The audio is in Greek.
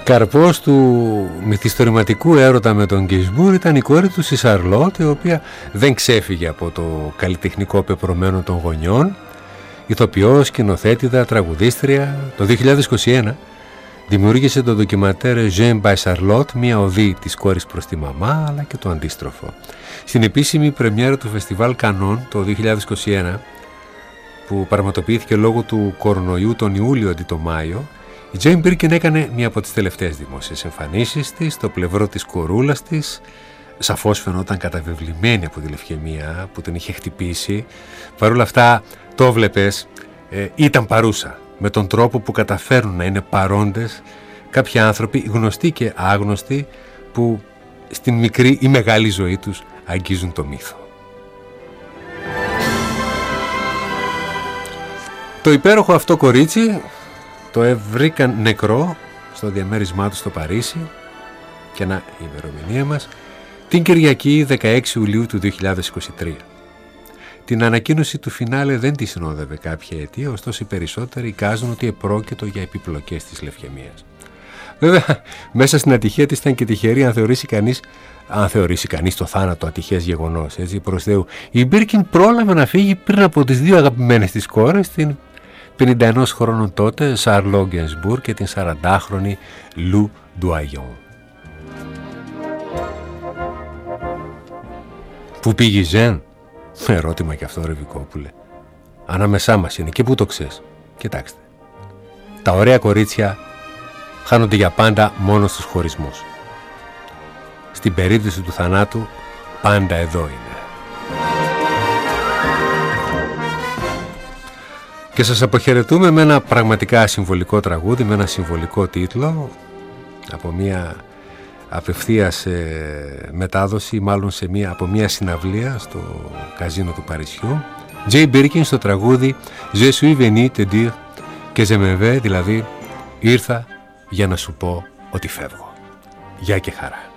Καρπός του μυθιστορηματικού έρωτα με τον Γκισμπουρ ήταν η κόρη του, η Σαρλότ, η οποία δεν ξέφυγε από το καλλιτεχνικό πεπρωμένο των γονιών. Ηθοποιός, σκηνοθέτηδα, τραγουδίστρια. Το 2021 δημιούργησε το ντοκιματέρ Jean by Charlotte, μια οδή της κόρης προς τη μαμά, αλλά και το αντίστροφο. Στην επίσημη πρεμιέρα του φεστιβάλ Κανών το 2021, που πραγματοποιήθηκε λόγω του κορονοϊού τον Ιούλιο αντί το Μάιο, η Jane Birkin έκανε μία από τις τελευταίες δημόσιες εμφανίσεις της, το πλευρό της κορούλας της. Σαφώς φαινόταν καταβεβλημένη από τη λευκαιμία που την είχε χτυπήσει. Παρ' όλα αυτά το βλέπες, ήταν παρούσα, με τον τρόπο που καταφέρνουν να είναι παρόντες κάποιοι άνθρωποι, γνωστοί και άγνωστοι, που στην μικρή ή μεγάλη ζωή τους αγγίζουν το μύθο. Το υπέροχο αυτό κορίτσι το βρήκαν νεκρό στο διαμέρισμά του στο Παρίσι, και να η ημερομηνία μας, την Κυριακή 16 Ιουλίου του 2023. Την ανακοίνωση του φινάλε δεν τη συνόδευε κάποια αιτία, ωστόσο οι περισσότεροι εικάζουν ότι επρόκειτο για επιπλοκές της λευκαιμίας. Βέβαια, μέσα στην ατυχία της ήταν και τυχερή, αν θεωρήσει κανείς το θάνατο ατυχές γεγονός, έτσι, προς Θεού. Η Μπίρκιν πρόλαβε να φύγει πριν από τις δύο αγαπημένες της κόρες, την 51 χρόνων τότε Σαρλό Γκενσμπουρ και την 40χρονη Λου Ντουαγιόν. Πού πήγε η Ζεν? Ερώτημα και αυτό, ρε Βικόπουλε. Ανάμεσά μας είναι, και πού το ξέρεις? Κοιτάξτε, τα ωραία κορίτσια χάνονται για πάντα μόνο στους χωρισμούς. Στην περίπτωση του θανάτου πάντα εδώ είναι. Και σας αποχαιρετούμε με ένα πραγματικά συμβολικό τραγούδι, με ένα συμβολικό τίτλο, από μια απευθείας μετάδοση, μάλλον από μια συναυλία στο καζίνο του Παρισιού. Jay Birkin στο τραγούδι Je suis venu te dire que je m'en vais, δηλαδή ήρθα για να σου πω ότι φεύγω. Γεια και χαρά.